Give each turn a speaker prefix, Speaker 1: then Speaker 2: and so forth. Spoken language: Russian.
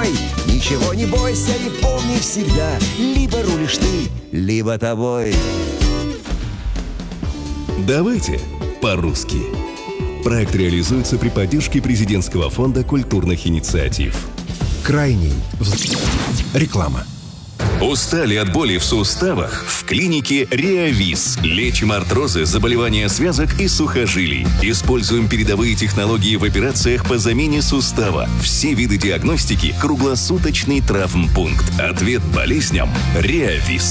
Speaker 1: тобой. Ничего не бойся и помни всегда, либо рулишь ты, либо тобой.
Speaker 2: Давайте по-русски. Проект реализуется при поддержке Президентского фонда культурных инициатив.
Speaker 3: Крайний. Реклама.
Speaker 2: Устали от боли в суставах? В клинике Реавис. Лечим артрозы, заболевания связок и сухожилий. Используем передовые технологии в операциях по замене сустава. Все виды диагностики. Круглосуточный травмпункт. Ответ болезням. Реавис.